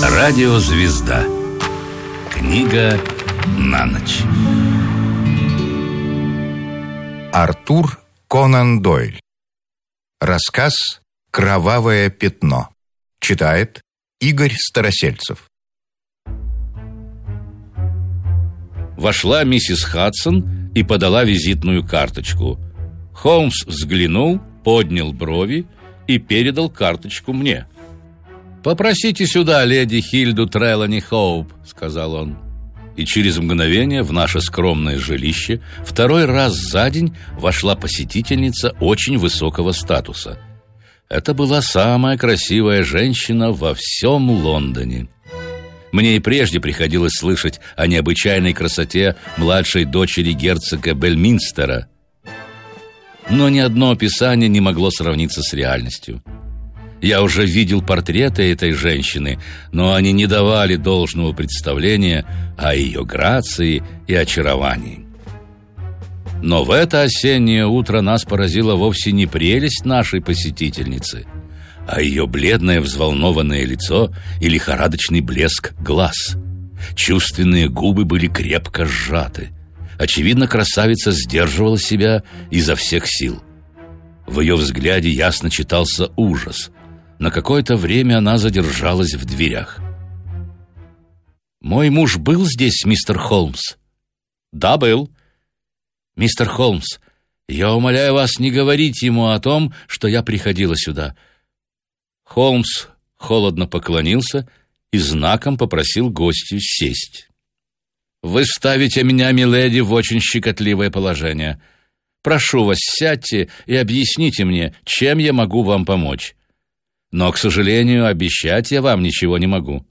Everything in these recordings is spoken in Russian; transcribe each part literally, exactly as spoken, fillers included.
Радиозвезда. Книга на ночь. Артур Конан Дойль. Рассказ «Кровавое пятно». Читает Игорь Старосельцев. Вошла миссис Хадсон и подала визитную карточку. Холмс взглянул, поднял брови и передал карточку мне. «Попросите сюда леди Хильду Трелани Хоуп», — сказал он. И через мгновение в наше скромное жилище второй раз за день вошла посетительница очень высокого статуса. Это была самая красивая женщина во всем Лондоне. Мне и прежде приходилось слышать о необычайной красоте младшей дочери герцога Бельминстера, но ни одно описание не могло сравниться с реальностью. Я уже видел портреты этой женщины, но они не давали должного представления о ее грации и очаровании. Но в это осеннее утро нас поразила вовсе не прелесть нашей посетительницы, а ее бледное взволнованное лицо и лихорадочный блеск глаз. Чувственные губы были крепко сжаты. Очевидно, красавица сдерживала себя изо всех сил. В ее взгляде ясно читался ужас. На какое-то время она задержалась в дверях. «Мой муж был здесь, мистер Холмс?» «Да, был». «Мистер Холмс, я умоляю вас не говорить ему о том, что я приходила сюда». Холмс холодно поклонился и знаком попросил гостью сесть. «Вы ставите меня, миледи, в очень щекотливое положение. Прошу вас, сядьте и объясните мне, чем я могу вам помочь. Но, к сожалению, обещать я вам ничего не могу».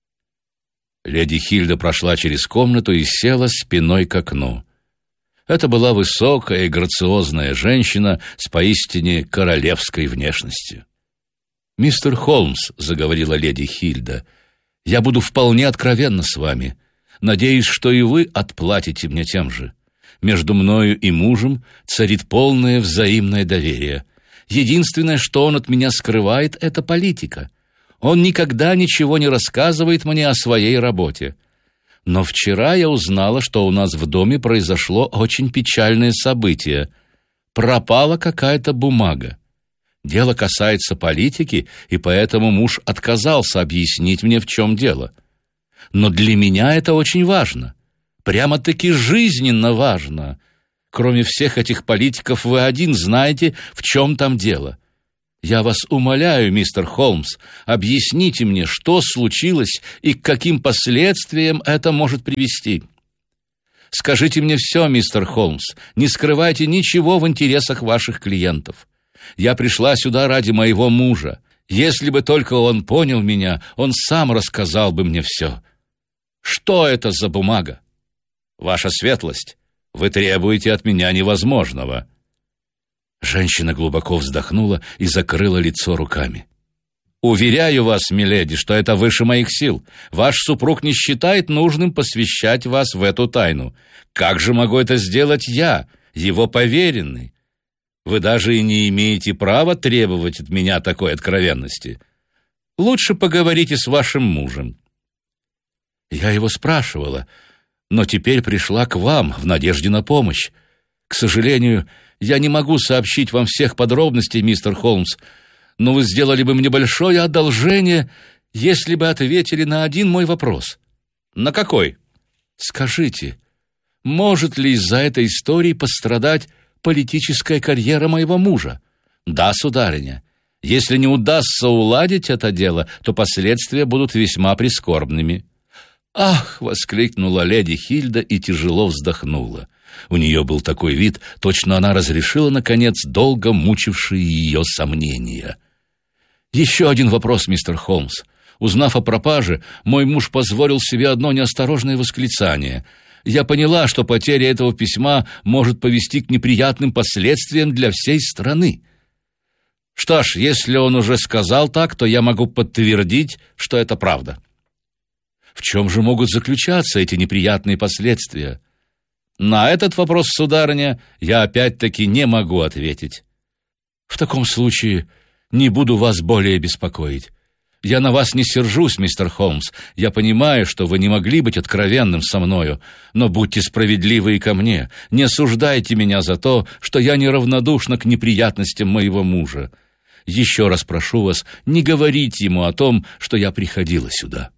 Леди Хильда прошла через комнату и села спиной к окну. Это была высокая и грациозная женщина с поистине королевской внешностью. «Мистер Холмс», — заговорила леди Хильда, — «я буду вполне откровенна с вами. Надеюсь, что и вы отплатите мне тем же. Между мною и мужем царит полное взаимное доверие. Единственное, что он от меня скрывает, это политика. Он никогда ничего не рассказывает мне о своей работе. Но вчера я узнала, что у нас в доме произошло очень печальное событие. Пропала какая-то бумага. Дело касается политики, и поэтому муж отказался объяснить мне, в чем дело. Но для меня это очень важно. Прямо-таки жизненно важно. Кроме всех этих политиков, вы один знаете, в чем там дело. Я вас умоляю, мистер Холмс, объясните мне, что случилось и к каким последствиям это может привести. Скажите мне все, мистер Холмс, не скрывайте ничего в интересах ваших клиентов. Я пришла сюда ради моего мужа. Если бы только он понял меня, он сам рассказал бы мне все. Что это за бумага? Ваша светлость, вы требуете от меня невозможного». Женщина глубоко вздохнула и закрыла лицо руками. «Уверяю вас, миледи, что это выше моих сил. Ваш супруг не считает нужным посвящать вас в эту тайну. Как же могу это сделать я, его поверенный? Вы даже и не имеете права требовать от меня такой откровенности. Лучше поговорите с вашим мужем». «Я его спрашивала, но теперь пришла к вам в надежде на помощь. К сожалению, я не могу сообщить вам всех подробностей, мистер Холмс, но вы сделали бы мне большое одолжение, если бы ответили на один мой вопрос». «На какой?» «Скажите, может ли из-за этой истории пострадать политическая карьера моего мужа?» «Да, сударыня. Если не удастся уладить это дело, то последствия будут весьма прискорбными». «Ах!» — воскликнула леди Хильда и тяжело вздохнула. У нее был такой вид, точно она разрешила, наконец, долго мучившие ее сомнения. «Еще один вопрос, мистер Холмс. Узнав о пропаже, мой муж позволил себе одно неосторожное восклицание. Я поняла, что потеря этого письма может повести к неприятным последствиям для всей страны. Что ж, если он уже сказал так, то я могу подтвердить, что это правда». «В чем же могут заключаться эти неприятные последствия?» «На этот вопрос, сударыня, я опять-таки не могу ответить». «В таком случае не буду вас более беспокоить. Я на вас не сержусь, мистер Холмс. Я понимаю, что вы не могли быть откровенным со мною, но будьте справедливы и ко мне. Не осуждайте меня за то, что я неравнодушна к неприятностям моего мужа. Еще раз прошу вас, не говорите ему о том, что я приходила сюда».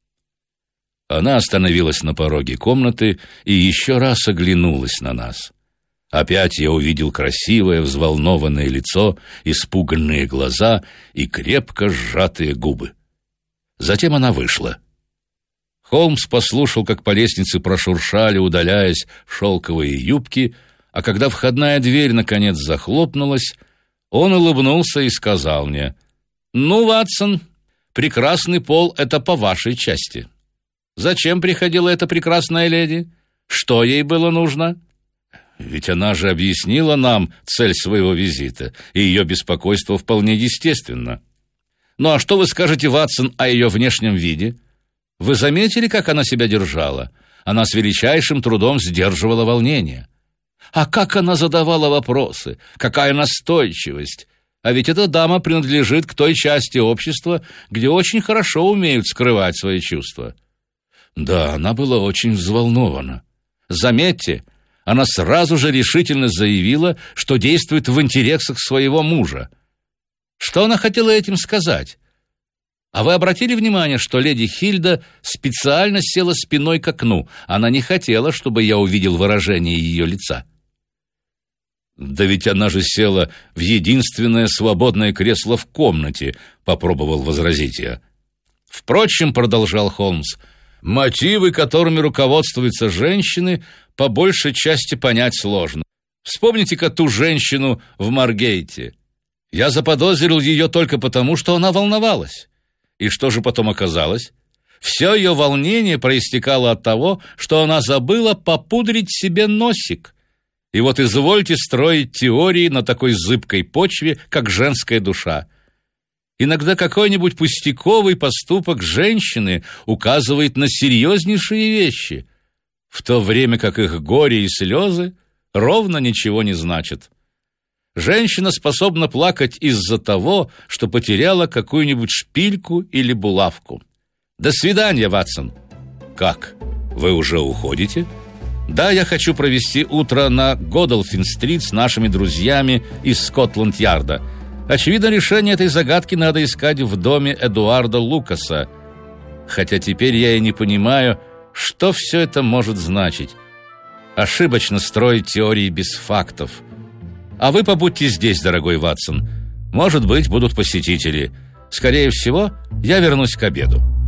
Она остановилась на пороге комнаты и еще раз оглянулась на нас. Опять я увидел красивое, взволнованное лицо, испуганные глаза и крепко сжатые губы. Затем она вышла. Холмс послушал, как по лестнице прошуршали, удаляясь, шелковые юбки, а когда входная дверь наконец захлопнулась, он улыбнулся и сказал мне: «Ну, Ватсон, прекрасный пол — это по вашей части. Зачем приходила эта прекрасная леди? Что ей было нужно?» Ведь она же объяснила нам цель своего визита, и ее беспокойство вполне естественно. Ну а что вы скажете, Ватсон, о ее внешнем виде? Вы заметили, как она себя держала? Она с величайшим трудом сдерживала волнение. А как она задавала вопросы? Какая настойчивость! А ведь эта дама принадлежит к той части общества, где очень хорошо умеют скрывать свои чувства. Да, она была очень взволнована. Заметьте, она сразу же решительно заявила, что действует в интересах своего мужа. Что она хотела этим сказать? А вы обратили внимание, что леди Хильда специально села спиной к окну? Она не хотела, чтобы я увидел выражение ее лица. Да ведь она же села в единственное свободное кресло в комнате, попробовал возразить я. Впрочем, продолжал Холмс, мотивы, которыми руководствуются женщины, по большей части понять сложно. Вспомните-ка ту женщину в Маргейте. Я заподозрил ее только потому, что она волновалась. И что же потом оказалось? Все ее волнение проистекало от того, что она забыла попудрить себе носик. И вот извольте строить теории на такой зыбкой почве, как женская душа. Иногда какой-нибудь пустяковый поступок женщины указывает на серьезнейшие вещи, в то время как их горе и слезы ровно ничего не значат. Женщина способна плакать из-за того, что потеряла какую-нибудь шпильку или булавку. До свидания, Ватсон. Как? Вы уже уходите? Да, я хочу провести утро на Годолфин-стрит с нашими друзьями из Скотланд-Ярда. Очевидно, решение этой загадки надо искать в доме Эдуарда Лукаса. Хотя теперь я и не понимаю, что все это может значить. Ошибочно строить теории без фактов. А вы побудьте здесь, дорогой Ватсон. Может быть, будут посетители. Скорее всего, я вернусь к обеду.